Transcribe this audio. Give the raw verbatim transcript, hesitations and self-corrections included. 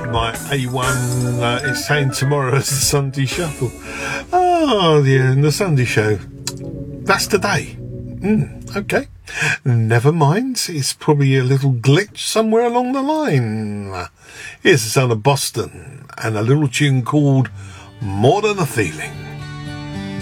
my A one uh, is saying tomorrow is the Sunday Shuffle. Oh, yeah, and the Sunday Show. That's today. Mm, okay. Never mind. It's probably a little glitch somewhere along the line. Here's the son of Boston and a little tune called More Than a Feeling.